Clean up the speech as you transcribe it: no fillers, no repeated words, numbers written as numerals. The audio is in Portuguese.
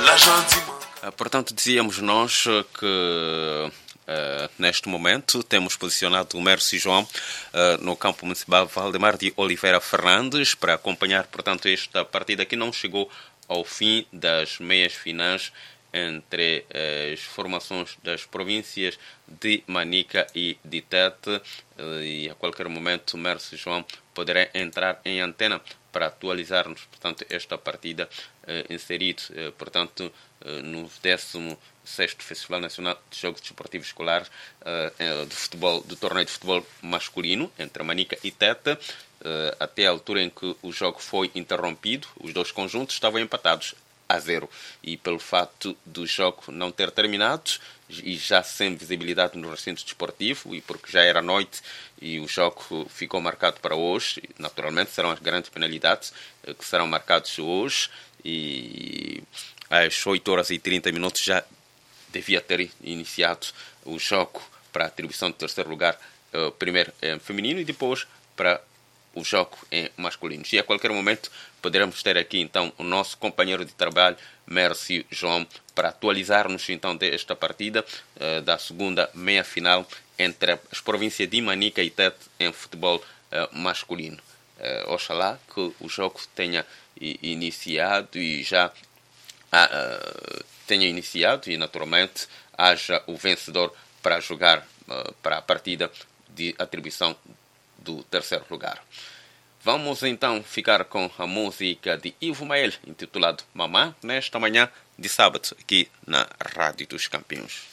Portanto, dizíamos nós que neste momento temos posicionado o Mércio João no campo municipal Valdemar de Oliveira Fernandes para acompanhar, portanto, esta partida que não chegou ao fim das meias finais entre as formações das províncias de Manica e de Tete, e a qualquer momento o Mércio João poderá entrar em antena para atualizar-nos, portanto, esta partida inserido, portanto, no 16º Festival Nacional de Jogos Desportivos Escolares de futebol, do torneio de futebol masculino entre Manica e Tete, até a altura em que o jogo foi interrompido. Os dois conjuntos estavam empatados a 0, e pelo fato do jogo não ter terminado e já sem visibilidade no recinto desportivo, e porque já era noite e o jogo ficou marcado para hoje, naturalmente serão as grandes penalidades que serão marcadas hoje, e às 8h30 já devia ter iniciado o jogo para a atribuição de terceiro lugar, primeiro em feminino e depois para o jogo em masculino. E a qualquer momento poderemos ter aqui então o nosso companheiro de trabalho, Mércio João, para atualizar-nos então desta partida da segunda meia-final entre as províncias de Manica e Tete em futebol masculino. Oxalá que o jogo tenha iniciado e já tenha iniciado e naturalmente haja o vencedor para jogar para a partida de atribuição do terceiro lugar. Vamos então ficar com a música de Ivo Mael, intitulado Mamã, nesta manhã de sábado, aqui na Rádio dos Campeões.